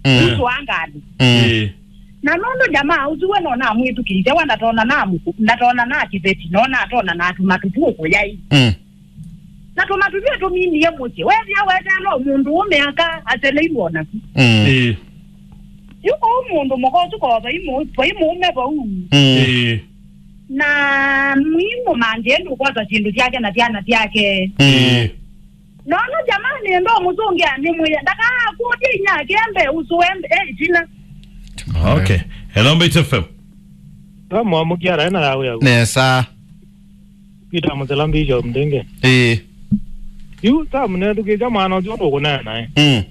usu angadi na nondo jamaa uzuwe nona mwitu kije wanda tona namu ndatona na kibeti nona tona na tumatutuko yai na tumatutuko to mini yemuche wezi aweza no mundu umeaka atele ibona yuko umundu mokozu koba imu umeba na muhimu manje ndo kwaza chindu chake na tiana tiake nono jamani ndo muzungi animwe ndaka kuti nyake embe usuembe jina. Okay. Hello Mbito FM. Mwa mukiara ena yawe yawe. Nesa. Kita mzelambi jo mdenge. Yu ta mne duke jama no jo ko na na.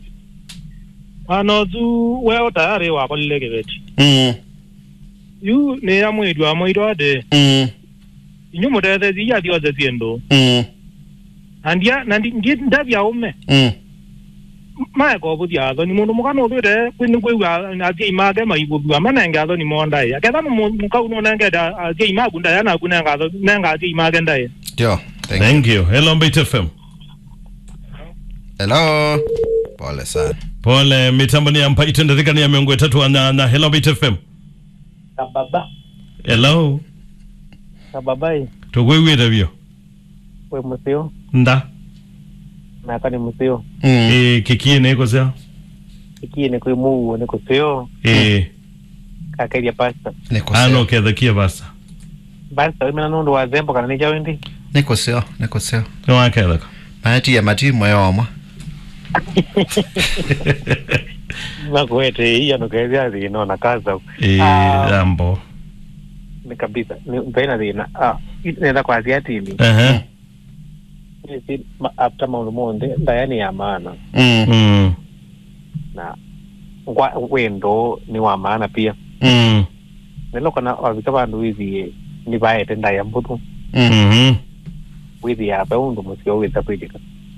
Ano zu we tayari wa kolle gebeti. Yu ne ya mwedu amoido ade. Inyu modede zi ya dio ze tiendo. Andia nandi ndabi ya umme. Mai ko bu dia do ni mo mo kanu de kwin kwe wa na ti ma ke mai bu ma na nga do ni mo ndai ya ke da mo ka no na nga da ti ma gunda ya na ku na nga do na nga ti ma ke ndai. Yo, thank you. Hello Mbito FM. Hello. Pole sana. Pole mitambo ni ampa itendeka ni ya miongo 3 na Hello Mbito FM. Baba. Hello. Babai. Tugwewe davyo. We museo. Nda. Na kani museo. Kikie neko seo. Kikie neko mu neko seo. Kakeria pasta. Neko seo. Ano ke dakia basta. Basta we menondo wa zempo kana nija wendi. Neko seo. No akela. Mati ya mati moyo oma. Makwete iya no kezia di no na kaza. Rambo. Ni kabisa. Ni mpena dina. Nenda kwa asiatili. Ni after maulumonde ndayani ya maana. Na wendo ni wa maana pia. Nelo kana wabika bandu hizi ni baete ndaya mbutu. Withi ya baundu musio wita pidika.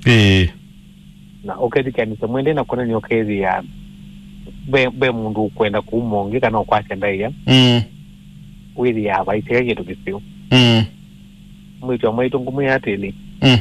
Na okezi kanisa mwende na kuna ni okezi ya be mundu kwenda kumonge kana kwacha ndaya. Withi ya baite yetu kisio. Mwito mwito ngumu ya tele.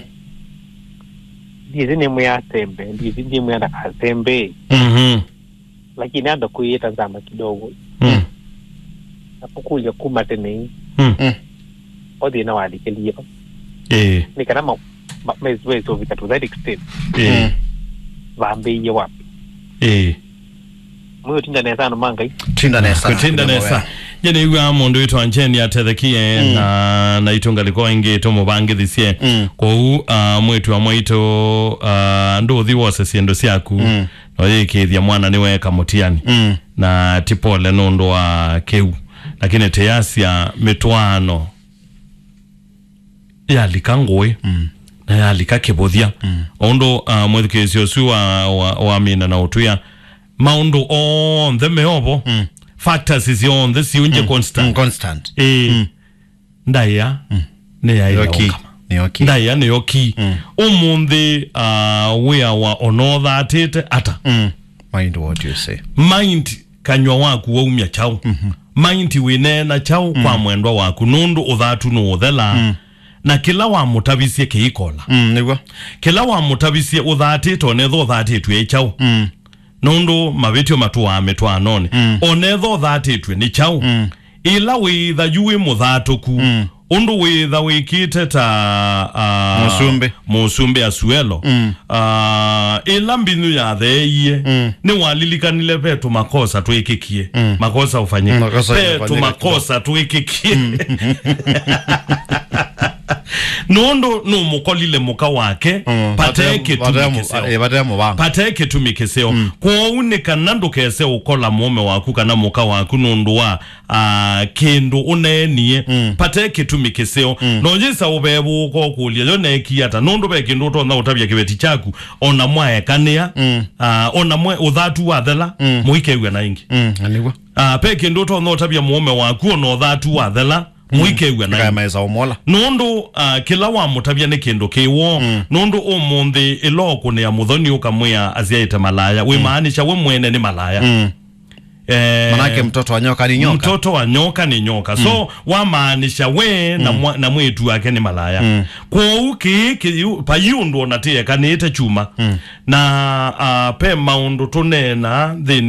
Ndizi ni mwa tembe, ndizi ndi mwa na tembe. Lakini anda kuita zama kidogo. Napokuja kumatene. Odi na wali kelia. Ni kana mezwe to vita to that extent. Vambe ye wapi. Mwe tinda nesa no mangai. Tinda nesa. Yene yuwa mundu witu anjeni ya tethekie na itunga liko ingi tomo bangi dhisie kwa mwetu wa mwetu nduthi wose siendo siaku na ye kithia mwana niwe kamutiani na tipole nundu wa keu lakini teyasia mituano ya likangwe na ya likakibothia ondo mwetu kesio wa mina na utuya maundu on the meobo factors is on this unje constant ndaya ne ya yoki ndaya ne yoki umundi we are on all that it ata mind what you say mind kanywa waku wa umya chao mind we na chao kwa mwendwa waku nundu uthatu no uthela na kila wa mutabisie keikola nigwa kila wa mutabisie uthatito ne tho thatitwe echao nundu mabetio matuwa metwanone onetho thatitwe ni chau ila witha yuwe muthatuku undu witha wikite ta musumbe asuelo ila mbinu ya theiye ni walilikanile petu makosa tuikikie makosa ufanyike petu makosa tuikikie Nondo no mukolile muka wake pateke tumikeseo pateke tumikeseo kwa unika nando kese ukola mume waku kana muka waku nundu wa kendo unenie pateke tumikeseo nojisa ubebu uko kulia yone kiata nundu beke ndoto na utabia kibeti chaku ona mwae kania ona mwae uthatu wa thela muike iwe na ingi anigwa peke ndoto na utabia mume waku ona uthatu wa thela muikewe na kama eza omola nondo kila wa mutabia ne kendo kewo nondo omonde eloko ne amuthoni ukamwea aziaita malaya we maanisha we mwene ni malaya manake mtoto wa nyoka ni nyoka mtoto wa nyoka ni nyoka so wa maanisha we na mwetu wake ni malaya kwa uki payundo natie kanete chuma na pe maundu tunena